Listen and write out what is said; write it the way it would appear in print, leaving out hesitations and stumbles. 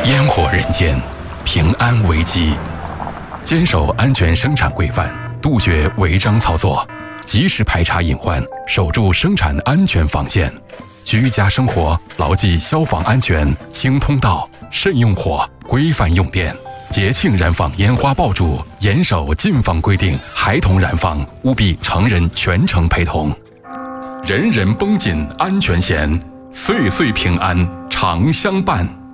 烟火人间，平安危机。坚守安全生产规范，杜绝违章操作，及时排查隐患，守住生产安全防线。居家生活牢记消防安全，清通道，慎用火，规范用电。节庆燃放烟花爆竹，严守禁放规定，孩童燃放务必成人全程陪同。人人绷紧安全弦，岁岁平安常相伴。